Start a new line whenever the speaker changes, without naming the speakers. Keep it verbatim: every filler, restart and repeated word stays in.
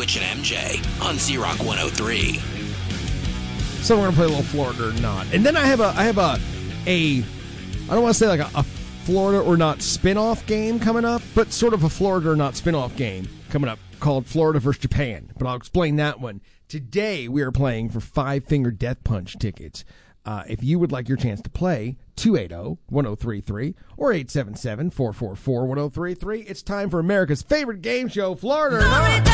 Switch and M J on Z-Rock one oh three.
So we're gonna play a little Florida or not, and then I have a I have a a I don't want to say like a, a Florida or not spin-off game coming up, but sort of a Florida or not spin-off game coming up called Florida versus Japan. But I'll explain that one. Today we are playing for Five Finger Death Punch tickets. Uh, if you would like your chance to play, two eight zero, one zero three three or eight seven seven, four four four, one zero three three. It's time for America's favorite game show, Florida or Not.